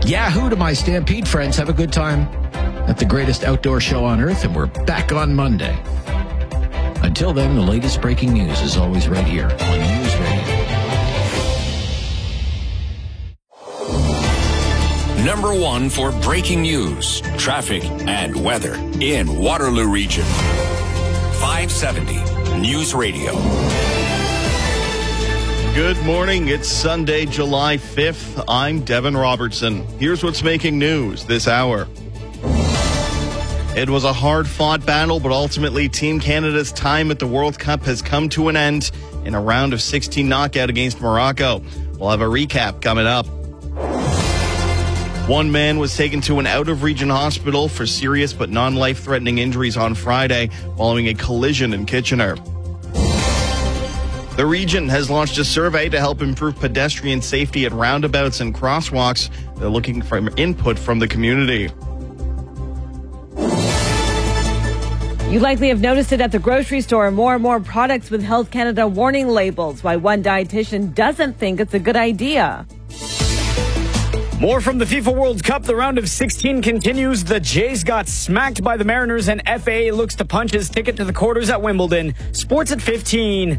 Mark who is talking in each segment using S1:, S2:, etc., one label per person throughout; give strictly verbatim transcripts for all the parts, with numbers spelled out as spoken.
S1: Yahoo to my Stampede friends. Have a good time at the greatest outdoor show on earth, and we're back on Monday. Until then, the latest breaking news is always right here on News Radio.
S2: Number one for breaking news, traffic, and weather in Waterloo Region. five seventy News Radio.
S3: Good morning. It's Sunday, July fifth. I'm Devin Robertson. Here's what's making news this hour. It was a hard-fought battle, but ultimately Team Canada's time at the World Cup has come to an end in a round of sixteen knockout against Morocco. We'll have a recap coming up. One man was taken to an out-of-region hospital for serious but non-life-threatening injuries on Friday following a collision in Kitchener. The region has launched a survey to help improve pedestrian safety at roundabouts and crosswalks. They're looking for input from the community.
S4: You likely have noticed it at the grocery store. More and more products with Health Canada warning labels. Why one dietitian doesn't think it's a good idea.
S5: More from the FIFA World Cup. The round of sixteen continues. The Jays got smacked by the Mariners, and F A A looks to punch his ticket to the quarters at Wimbledon. Sports at fifteen.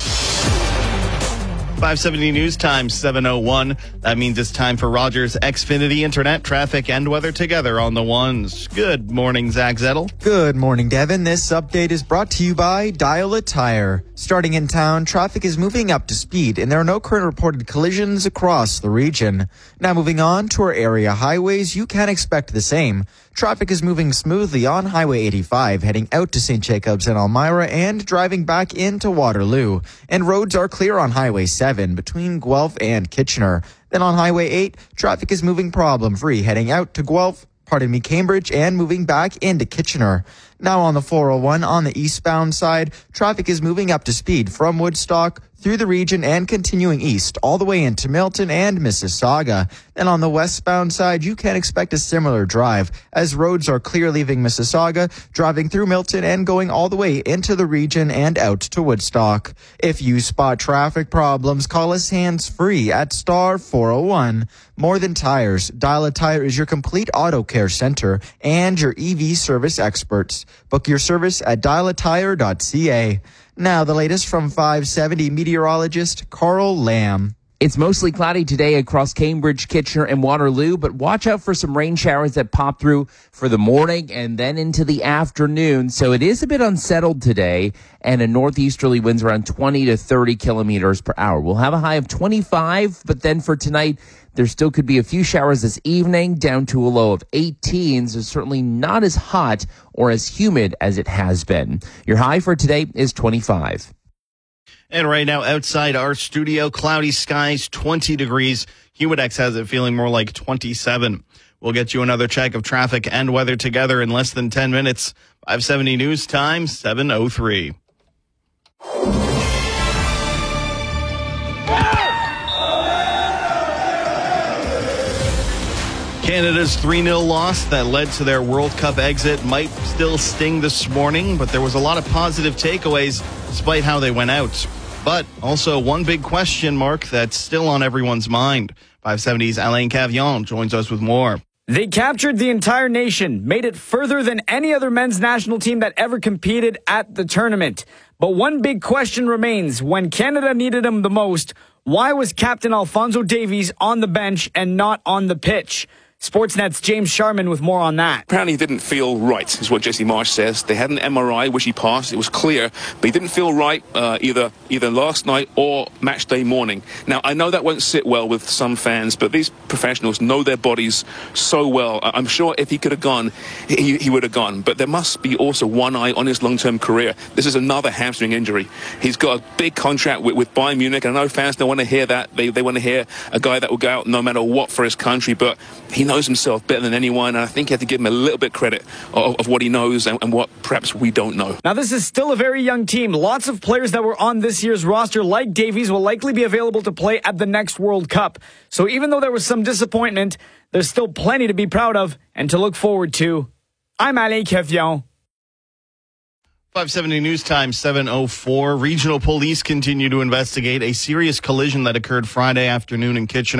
S3: five seventy News Time, seven oh one. That means it's time for Rogers Xfinity Internet, traffic, and weather together on the ones. Good morning, Zach Zettel.
S6: Good morning, Devin. This update is brought to you by Dial a Tire. Starting in town, traffic is moving up to speed, and there are no current reported collisions across the region. Now moving on to our area highways, you can expect the same. Traffic is moving smoothly on Highway eighty-five, heading out to Saint Jacobs and Elmira and driving back into Waterloo. And roads are clear on Highway seven between Guelph and Kitchener. Then on Highway eight, traffic is moving problem-free, heading out to Guelph, pardon me, Cambridge, and moving back into Kitchener. Now on the four oh one, on the eastbound side, traffic is moving up to speed from Woodstock through the region and continuing east all the way into Milton and Mississauga. Then on the westbound side, you can expect a similar drive as roads are clear leaving Mississauga, driving through Milton and going all the way into the region and out to Woodstock. If you spot traffic problems, call us hands-free at star four oh one. More Than Tires, Dial a Tire is your complete auto care center and your E V service experts. Book your service at dial a tire dot c a. Now, the latest from five seventy meteorologist Carl Lamb.
S7: It's mostly cloudy today across Cambridge, Kitchener, and Waterloo, but watch out for some rain showers that pop through for the morning and then into the afternoon. So it is a bit unsettled today, and a northeasterly winds around twenty to thirty kilometers per hour. We'll have a high of twenty-five, but then for tonight, there still could be a few showers this evening, down to a low of eighteen. So certainly not as hot or as humid as it has been. Your high for today is twenty-five.
S3: And right now, outside our studio, cloudy skies, twenty degrees. Humidex has it feeling more like twenty-seven. We'll get you another check of traffic and weather together in less than ten minutes. five seventy News Time, seven oh three. Canada's three nil loss that led to their World Cup exit might still sting this morning, but there was a lot of positive takeaways despite how they went out. But also one big question mark that's still on everyone's mind. five seventy's Alain Cavillon joins us with more.
S5: They captured the entire nation, made it further than any other men's national team that ever competed at the tournament. But one big question remains. When Canada needed him the most, why was Captain Alphonso Davies on the bench and not on the pitch? Sportsnet's James Sharman with more on that.
S8: Apparently he didn't feel right, is what Jesse Marsh says. They had an M R I, which he passed. It was clear, but he didn't feel right uh, either either last night or match day morning. Now, I know that won't sit well with some fans, but these professionals know their bodies so well. I'm sure if he could have gone, he, he would have gone. But there must be also one eye on his long-term career. This is another hamstring injury. He's got a big contract with, with Bayern Munich, and I know fans don't want to hear that. They, they want to hear a guy that will go out no matter what for his country, but he knows himself better than anyone, and I think you have to give him a little bit credit of, of what he knows and, and what perhaps we don't know.
S5: Now, this is still a very young team. Lots of players that were on this year's roster, like Davies, will likely be available to play at the next World Cup. So even though there was some disappointment, there's still plenty to be proud of and to look forward to. I'm Alain Cavillon.
S3: five seventy News Time, seven oh four. Regional police continue to investigate a serious collision that occurred Friday afternoon in Kitchener.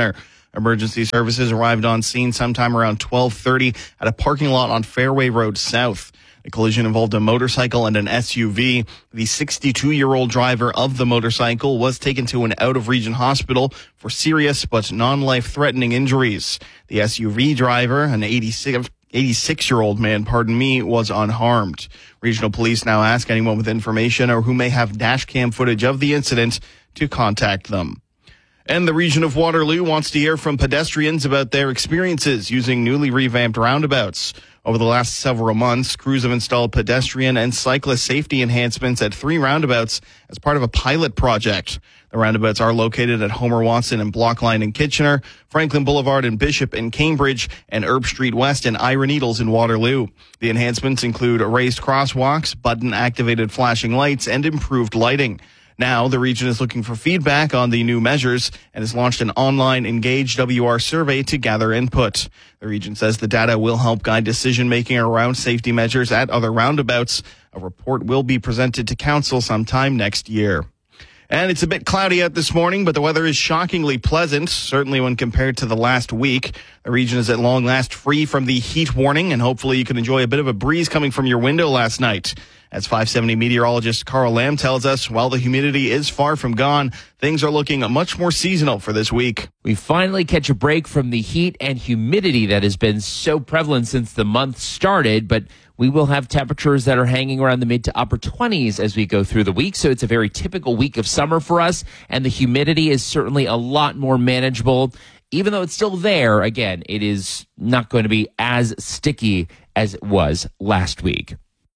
S3: Emergency services arrived on scene sometime around twelve thirty at a parking lot on Fairway Road South. The collision involved a motorcycle and an S U V. The sixty-two-year-old driver of the motorcycle was taken to an out-of-region hospital for serious but non-life-threatening injuries. The S U V driver, an eighty-six-year-old man, pardon me, was unharmed. Regional police now ask anyone with information or who may have dash cam footage of the incident to contact them. And the region of Waterloo wants to hear from pedestrians about their experiences using newly revamped roundabouts. Over the last several months, crews have installed pedestrian and cyclist safety enhancements at three roundabouts as part of a pilot project. The roundabouts are located at Homer Watson and Blockline in Kitchener, Franklin Boulevard in Bishop and Cambridge, and Erb Street West and Ira Needles in Waterloo. The enhancements include raised crosswalks, button-activated flashing lights, and improved lighting. Now, the region is looking for feedback on the new measures and has launched an online Engage W R survey to gather input. The region says the data will help guide decision-making around safety measures at other roundabouts. A report will be presented to council sometime next year. And it's a bit cloudy out this morning, but the weather is shockingly pleasant, certainly when compared to the last week. The region is at long last free from the heat warning, and hopefully you can enjoy a bit of a breeze coming from your window last night. As five seventy meteorologist Carl Lamb tells us, while the humidity is far from gone, things are looking much more seasonal for this week.
S7: We finally catch a break from the heat and humidity that has been so prevalent since the month started, but we will have temperatures that are hanging around the mid to upper twenties as we go through the week. So it's a very typical week of summer for us, and the humidity is certainly a lot more manageable. Even though it's still there, again, it is not going to be as sticky as it was last week.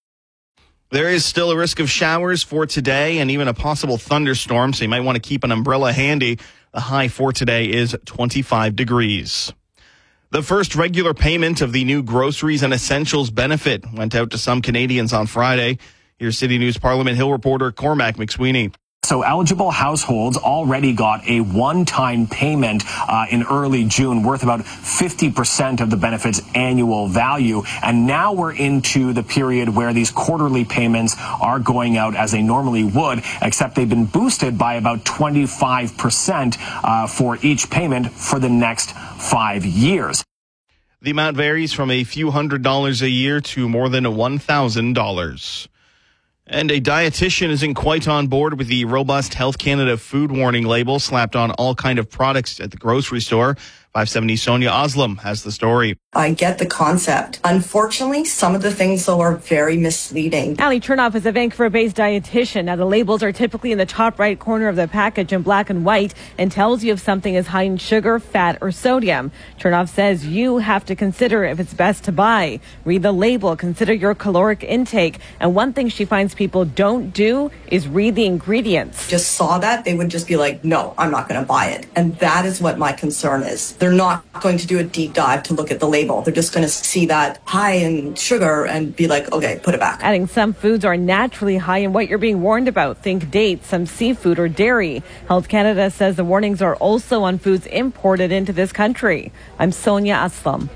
S3: There is still a risk of showers for today and even a possible thunderstorm, so you might want to keep an umbrella handy. The high for today is twenty-five degrees. The first regular payment of the new Groceries and Essentials benefit went out to some Canadians on Friday. Here's City News Parliament Hill reporter Cormac McSweeney.
S9: So eligible households already got a one-time payment uh, in early June worth about fifty percent of the benefit's annual value. And now we're into the period where these quarterly payments are going out as they normally would, except they've been boosted by about twenty-five percent uh, for each payment for the next five years.
S3: The amount varies from a few hundred dollars a year to more than one thousand dollars. And a dietitian isn't quite on board with the robust Health Canada food warning label slapped on all kind of products at the grocery store. five seventy Sonia Oslam has the story.
S10: I get the concept. Unfortunately, some of the things, though, are very misleading.
S4: Ali Chernoff is a Vancouver-based dietitian. Now, the labels are typically in the top right corner of the package in black and white and tells you if something is high in sugar, fat, or sodium. Chernoff says you have to consider if it's best to buy. Read the label, consider your caloric intake. And one thing she finds people don't do is read the ingredients.
S10: Just saw that, they would just be like, no, I'm not going to buy it. And that is what my concern is. They're not going to do a deep dive to look at the label. They're just going to see that high in sugar and be like, okay, put it back.
S4: Adding some foods are naturally high in what you're being warned about. Think dates, some seafood, or dairy. Health Canada says the warnings are also on foods imported into this country. I'm Sonia Aslam.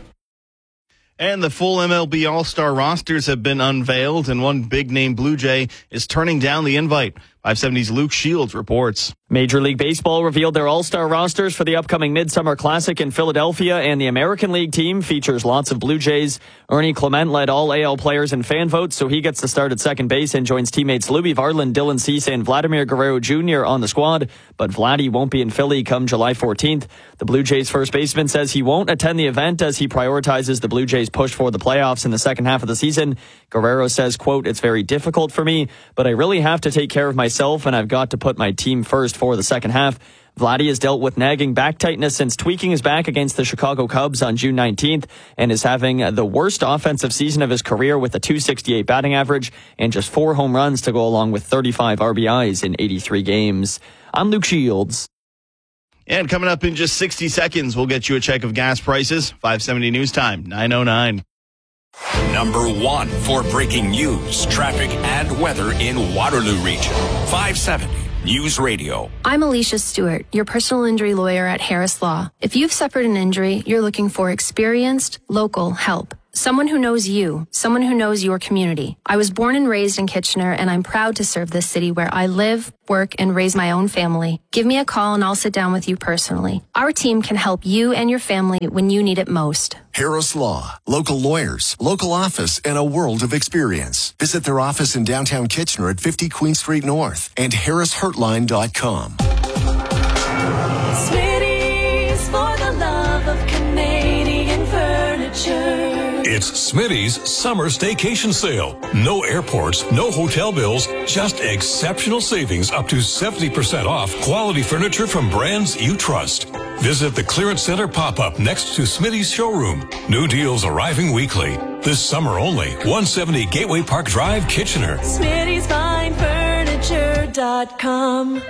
S3: And the full M L B All-Star rosters have been unveiled, and one big-name Blue Jay is turning down the invite. five seventy's Luke Shields reports.
S11: Major League Baseball revealed their all-star rosters for the upcoming Midsummer Classic in Philadelphia, and the American League team features lots of Blue Jays. Ernie Clement led all A L players in fan votes, so he gets to start at second base and joins teammates Louis Varland, Dylan Cease, and Vladimir Guerrero Junior on the squad. But Vladdy won't be in Philly come July fourteenth. The Blue Jays first baseman says he won't attend the event as he prioritizes the Blue Jays' push for the playoffs in the second half of the season. Guerrero says, quote, "It's very difficult for me, but I really have to take care of myself, and I've got to put my team first for the second half." Vladdy has dealt with nagging back tightness since tweaking his back against the Chicago Cubs on June nineteenth and is having the worst offensive season of his career with a two sixty-eight batting average and just four home runs to go along with thirty-five R B Is in eighty-three games. I'm Luke Shields.
S3: And coming up in just sixty seconds, we'll get you a check of gas prices. five seventy News Time, nine oh nine.
S2: Number one for breaking news, traffic, and weather in Waterloo Region. five seventy News Radio.
S12: I'm Alicia Stewart, your personal injury lawyer at Harris Law. If you've suffered an injury, you're looking for experienced, local help. Someone who knows you, someone who knows your community. I was born and raised in Kitchener, and I'm proud to serve this city where I live, work, and raise my own family. Give me a call and I'll sit down with you personally. Our team can help you and your family when you need it most.
S13: Harris Law, local lawyers, local office, and a world of experience. Visit their office in downtown Kitchener at fifty Queen Street North and harris heartline dot com.
S14: Smitty's for the love of Canadian furniture.
S15: It's Smitty's Summer Staycation Sale. No airports, no hotel bills, just exceptional savings up to seventy percent off quality furniture from brands you trust. Visit the Clearance Center pop-up next to Smitty's showroom. New deals arriving weekly. This summer only. one seventy Gateway Park Drive, Kitchener.
S14: Smitty's Fine Furniture dot com.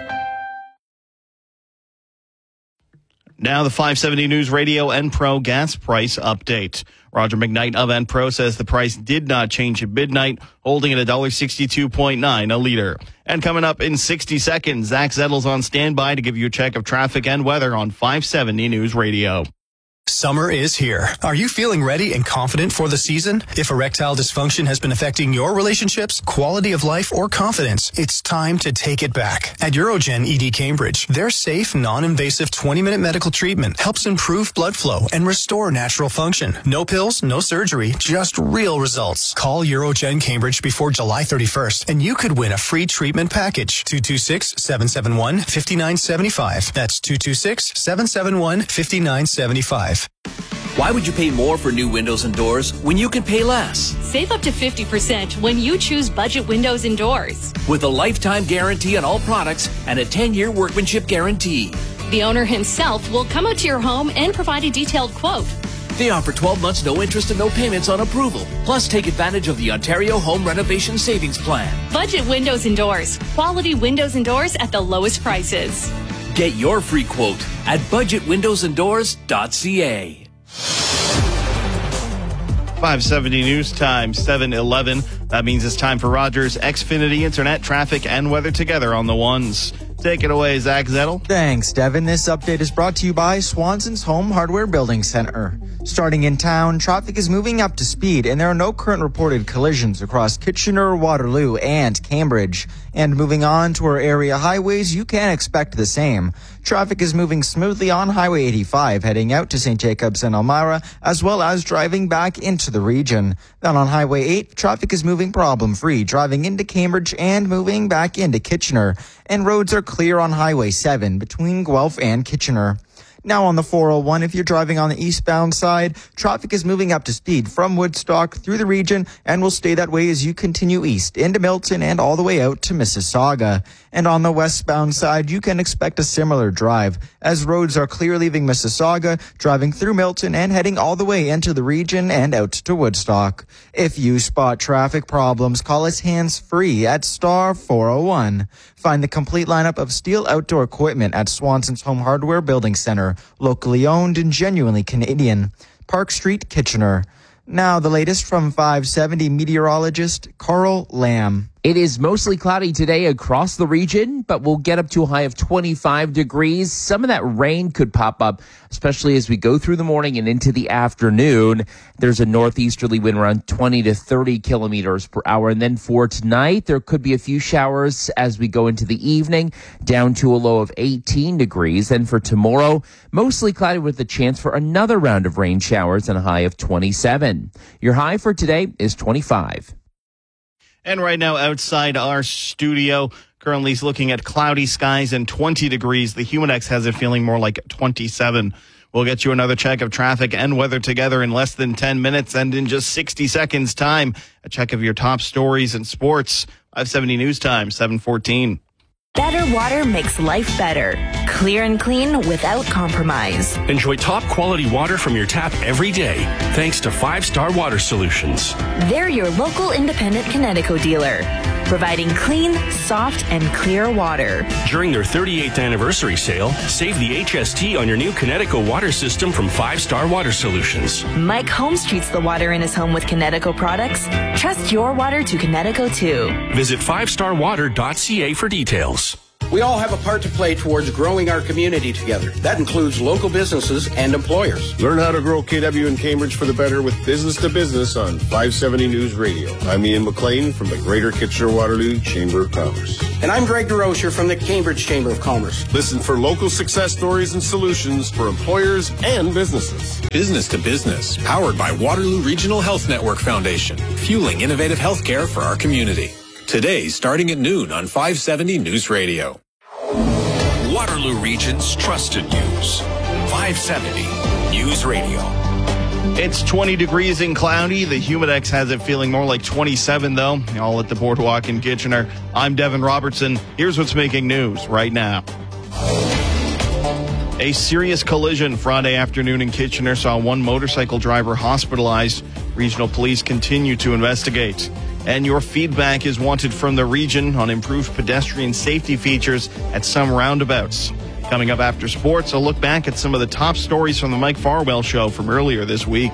S3: Now the five seventy News Radio Enpro gas price update. Roger McKnight of Enpro says the price did not change at midnight, holding at one dollar sixty-two point nine a liter. And coming up in sixty seconds, Zach Zettel's on standby to give you a check of traffic and weather on five seventy News Radio.
S16: Summer is here. Are you feeling ready and confident for the season? If erectile dysfunction has been affecting your relationships, quality of life, or confidence, it's time to take it back. At Urogen E D Cambridge, their safe, non-invasive twenty-minute medical treatment helps improve blood flow and restore natural function. No pills, no surgery, just real results. Call Urogen Cambridge before July thirty-first, and you could win a free treatment package. two two six, seven seven one, five nine seven five. That's two two six, seven seven one, five nine seven five.
S17: Why would you pay more for new windows and doors when you can pay less?
S18: Save up to fifty percent when you choose Budget Windows and Doors.
S17: With a lifetime guarantee on all products and a ten-year workmanship guarantee.
S18: The owner himself will come out to your home and provide a detailed quote.
S17: They offer twelve months no interest and no payments on approval. Plus, take advantage of the Ontario Home Renovation Savings Plan.
S18: Budget Windows and Doors. Quality windows and doors at the lowest prices.
S17: Get your free quote at budget windows and doors dot c a.
S3: five seventy News Time, seven eleven. That means it's time for Rogers Xfinity Internet, traffic, and weather together on the ones. Take it away, Zach Zettel.
S6: Thanks, Devin. This update is brought to you by Swanson's Home Hardware Building Center. Starting in town, traffic is moving up to speed, and there are no current reported collisions across Kitchener, Waterloo, and Cambridge. And moving on to our area highways, you can expect the same. Traffic is moving smoothly on Highway eighty-five, heading out to Saint Jacobs and Elmira, as well as driving back into the region. Then on Highway eight, traffic is moving problem-free, driving into Cambridge and moving back into Kitchener. And roads are clear on Highway seven between Guelph and Kitchener. Now on the four oh one, if you're driving on the eastbound side, traffic is moving up to speed from Woodstock through the region and will stay that way as you continue east into Milton and all the way out to Mississauga. And on the westbound side, you can expect a similar drive as roads are clear leaving Mississauga, driving through Milton and heading all the way into the region and out to Woodstock. If you spot traffic problems, call us hands-free at star four oh one. Find the complete lineup of STIHL outdoor equipment at Swanson's Home Hardware Building Center, locally owned and genuinely Canadian. Park Street, Kitchener. Now the latest from five seventy meteorologist Carl Lamb.
S7: It is mostly cloudy today across the region, but we'll get up to a high of twenty-five degrees. Some of that rain could pop up, especially as we go through the morning and into the afternoon. There's a northeasterly wind around twenty to thirty kilometers per hour. And then for tonight, there could be a few showers as we go into the evening, down to a low of eighteen degrees. And for tomorrow, mostly cloudy with a chance for another round of rain showers and a high of twenty-seven. Your high for today is twenty-five.
S3: And right now outside our studio, currently is looking at cloudy skies and twenty degrees. The Humidex has it feeling more like twenty-seven. We'll get you another check of traffic and weather together in less than ten minutes. And in just sixty seconds time, a check of your top stories in sports. five seventy News Time, seven fourteen.
S19: Better water makes life better. Clear and clean without compromise.
S20: Enjoy top quality water from your tap every day, thanks to Five Star Water Solutions.
S19: They're your local independent Kinetico dealer, providing clean, soft, and clear water.
S20: During their thirty-eighth anniversary sale, save the H S T on your new Kinetico water system from Five Star Water Solutions.
S19: Mike Holmes treats the water in his home with Kinetico products. Trust your water to Kinetico too.
S20: Visit five star water dot c a for details.
S21: We all have a part to play towards growing our community together. That includes local businesses and employers.
S22: Learn how to grow K W in Cambridge for the better with Business to Business on five seventy News Radio. I'm Ian McLean from the Greater Kitchener-Waterloo Chamber of Commerce.
S21: And I'm Greg DeRocher from the Cambridge Chamber of Commerce.
S22: Listen for local success stories and solutions for employers and businesses.
S23: Business to Business, powered by Waterloo Regional Health Network Foundation, fueling innovative healthcare for our community. Today, starting at noon on five seventy News Radio.
S2: Waterloo Region's trusted news. five seventy News Radio.
S3: It's twenty degrees and cloudy. The Humidex has it feeling more like twenty-seven, though. All at the Boardwalk in Kitchener. I'm Devin Robertson. Here's what's making news right now. A serious collision Friday afternoon in Kitchener saw one motorcycle driver hospitalized. Regional police continue to investigate. And your feedback is wanted from the region on improved pedestrian safety features at some roundabouts. Coming up after sports, a look back at some of the top stories from the Mike Farwell Show from earlier this week.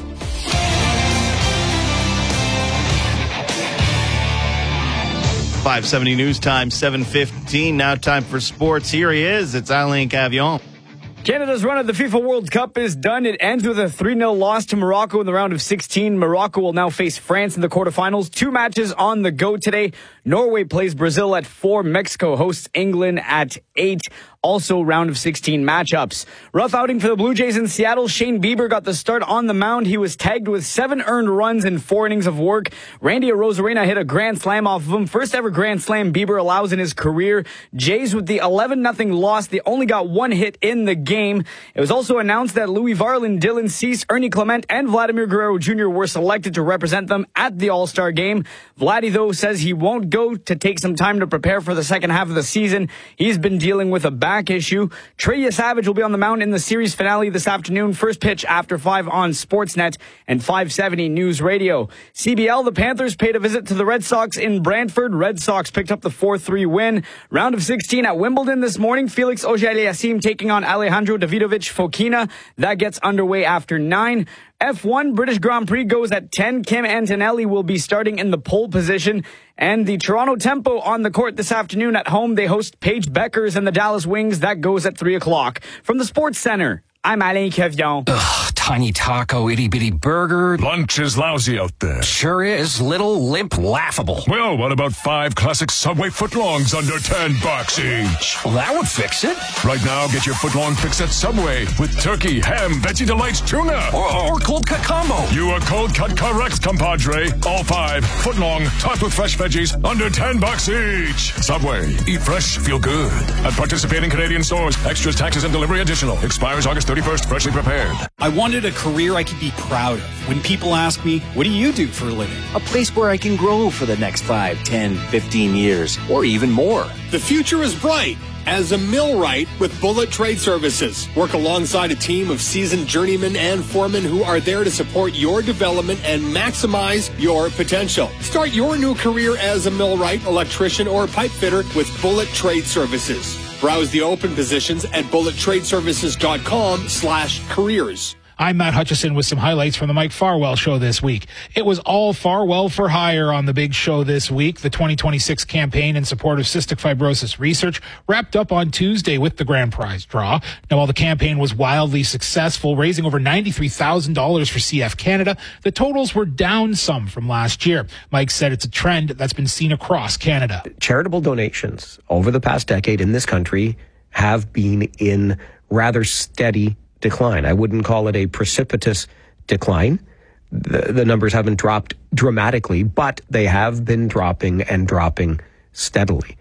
S3: five seventy News Time, seven fifteen. Now time for sports. Here he is. It's Alain Cavion.
S5: Canada's run at the FIFA World Cup is done. It ends with a three nil loss to Morocco in the round of sixteen. Morocco will now face France in the quarterfinals. Two matches on the go today. Norway plays Brazil at four. Mexico hosts England at eight. Also, round of sixteen matchups. Rough outing for the Blue Jays in Seattle. Shane Bieber got the start on the mound. He was tagged with seven earned runs in four innings of work. Randy Arozarena hit a grand slam off of him. First ever grand slam Bieber allows in his career. Jays with the eleven nothing loss. They only got one hit in the game. It was also announced that Louis Varlin, Dylan Cease, Ernie Clement, and Vladimir Guerrero Junior were selected to represent them at the All-Star game. Vladdy, though, says he won't go to take some time to prepare for the second half of the season. He's been dealing with a back issue. Trey Savage will be on the mound in the series finale this afternoon. First pitch after five on Sportsnet and five seventy News Radio. C B L, the Panthers paid a visit to the Red Sox in Brantford. Red Sox picked up the four three win. Round of sixteen at Wimbledon this morning. Felix Auger-Aliassime taking on Alejandro Davidovich Fokina. That gets underway after nine. F one British Grand Prix goes at ten. Kim Antonelli will be starting in the pole position. And the Toronto Tempo on the court this afternoon at home. They host Paige Beckers and the Dallas Wings. That goes at three o'clock. From the Sports Center, I'm Alain Cavion.
S24: Ugh, tiny taco, itty bitty burger.
S15: Lunch is lousy out there.
S24: Sure is. Little, limp, laughable.
S15: Well, what about five classic Subway footlongs under ten bucks each?
S24: Well, that would fix it.
S15: Right now, get your footlong fix at Subway with turkey, ham, Betsy Delights tuna.
S24: Or, or cold cut combo.
S15: You are cold cut correct, compadre. All five footlong, topped with fresh veggies, under ten bucks each. Subway. Eat fresh, feel good. At participating Canadian stores. Extras, taxes, and delivery additional. Expires August thirty-first, freshly prepared.
S25: I wanted a career I could be proud of. When people ask me, what do you do for a living?
S17: A place where I can grow for the next five, ten, fifteen years, or even more.
S26: The future is bright. As a millwright with Bullet Trade Services. Work alongside a team of seasoned journeymen and foremen who are there to support your development and maximize your potential. Start your new career as a millwright, electrician, or pipe fitter with Bullet Trade Services. Browse the open positions at bullet trade services dot com slash careers.
S27: I'm Matt Hutchison with some highlights from the Mike Farwell Show this week. It was all Farwell for hire on the big show this week. The twenty twenty-six campaign in support of cystic fibrosis research wrapped up on Tuesday with the grand prize draw. Now, while the campaign was wildly successful, raising over ninety-three thousand dollars for C F Canada, the totals were down some from last year. Mike said it's a trend that's been seen across Canada.
S28: Charitable donations over the past decade in this country have been in rather steady decline. I wouldn't call it a precipitous decline. The, the numbers haven't dropped dramatically, but they have been dropping and dropping steadily.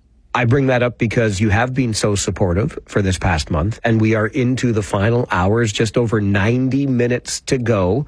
S28: I bring that up because you have been so supportive for this past month, and we are into the final hours, just over ninety minutes to go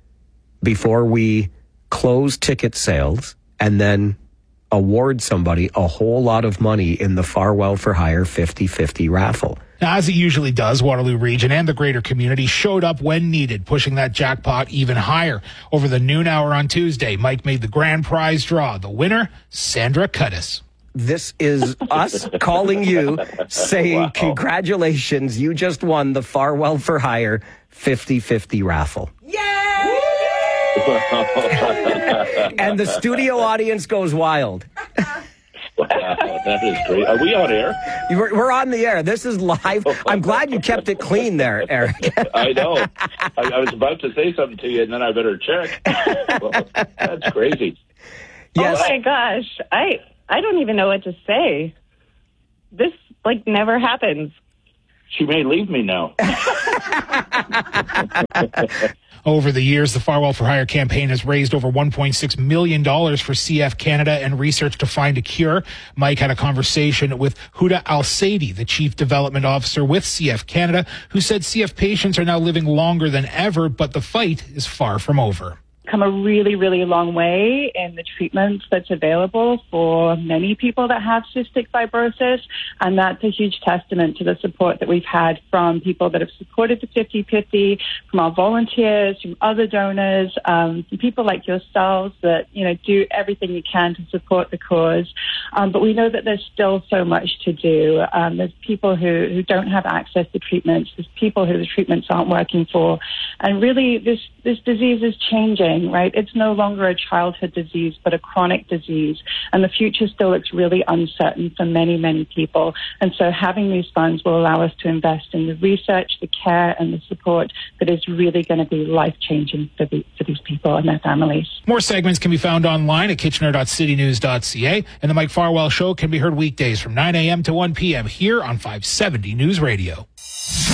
S28: before we close ticket sales and then award somebody a whole lot of money in the Farwell for Hire fifty fifty raffle.
S27: Now, as it usually does, Waterloo Region and the greater community showed up when needed, pushing that jackpot even higher. Over the noon hour on Tuesday, Mike made the grand prize draw. The winner, Sandra Cudis.
S28: This is us calling you, saying, wow, congratulations, you just won the Farwell for Hire fifty fifty raffle. Yay! And the studio audience goes wild.
S1: Wow, that is great. Are we on air?
S28: We're, we're on the air. This is live. I'm glad you kept it clean there, Eric.
S1: I know. I, I was about to say something to you, and then I better check. Well, that's crazy.
S4: Yes. Oh, my gosh. I, I don't even know what to say. This, like, never happens.
S1: She may leave me now.
S27: Over the years, the Farwell for Hire campaign has raised over one point six million dollars for C F Canada and research to find a cure. Mike had a conversation with Huda Al-Saidi, the Chief Development Officer with C F Canada, who said C F patients are now living longer than ever, but the fight is far from over.
S4: Come a really, really long way in the treatments that's available for many people that have cystic fibrosis. And that's a huge testament to the support that we've had from people that have supported the fifty fifty, from our volunteers, from other donors, um, from people like yourselves that, you know, do everything you can to support the cause. Um, but we know that there's still so much to do. Um, there's people who, who don't have access to treatments. There's people who the treatments aren't working for. And really, this, this disease is changing. Right? It's no longer a childhood disease, but a chronic disease. And the future still looks really uncertain for many, many people. And so having these funds will allow us to invest in the research, the care, and the support that is really going to be life-changing for, the, for these people and their families.
S27: More segments can be found online at kitchener dot city news dot c a. And the Mike Farwell Show can be heard weekdays from nine a.m. to one p.m. here on five seventy News Radio.